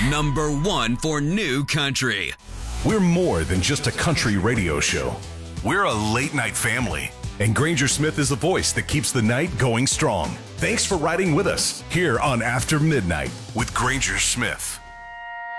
Number 1 for new country. We're more than just a country radio show. We're a late-night family. And Granger Smith is the voice that keeps the night going strong. Thanks for riding with us here on After Midnight with Granger Smith.